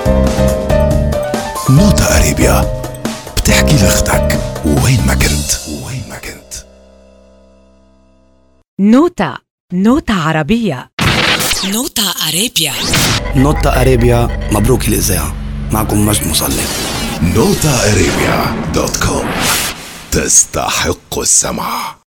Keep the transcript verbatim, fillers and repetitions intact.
نوتا أريبيا بتحكي لأختك وين ما كنت وين ما كنت. نوتا نوتا عربية. نوتا أريبيا. نوتا أريبيا، مبروك الإذاعة. معكم مجد مصلي. نوتا أريبيا دوت كوم، تستحق السمع.